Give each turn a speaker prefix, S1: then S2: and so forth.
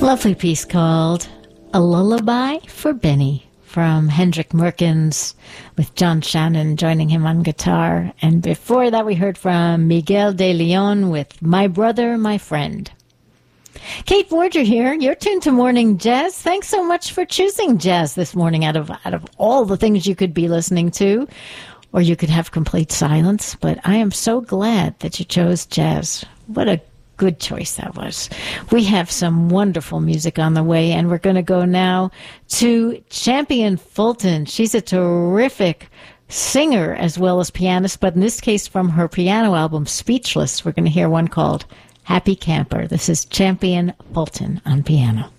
S1: Lovely piece called A Lullaby for Benny from Hendrik Merkens with John Shannon joining him on guitar. And before that we heard from Miguel de Leon with My Brother, My Friend. Kate Forger here. You're tuned to Morning Jazz. Thanks so much for choosing jazz this morning out of all the things you could be listening to. Or you could have complete silence. But I am so glad that you chose jazz. What a good choice that was. We have some wonderful music on the way, and we're going to go now to Champion Fulton. She's a terrific singer as well as pianist, but in this case from her piano album Speechless, we're going to hear one called Happy Camper. This is Champion Fulton on piano.